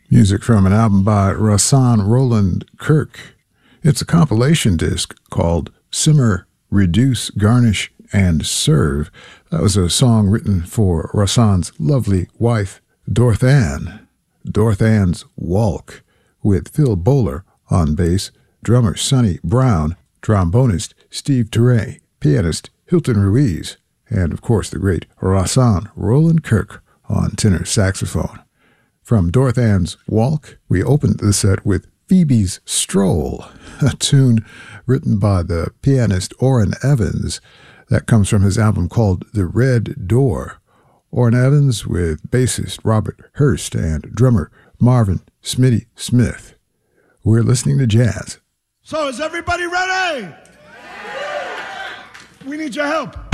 Music from an album by Rahsaan Roland Kirk. It's a compilation disc called Simmer, Reduce, Garnish, and Serve. That was a song written for Rahsaan's lovely wife, Dorthan. Dorthan's Walk, with Phil Bowler on bass, drummer Sonny Brown, trombonist Steve Turre, pianist Hilton Ruiz, and of course the great Rahsaan Roland Kirk on tenor saxophone. From Dorthan's Walk, we opened the set with Phoebe's Stroll, a tune written by the pianist Orrin Evans that comes from his album called The Red Door. Orrin Evans with bassist Robert Hurst and drummer Marvin Smitty Smith. We're listening to jazz. So is everybody ready? We need your help.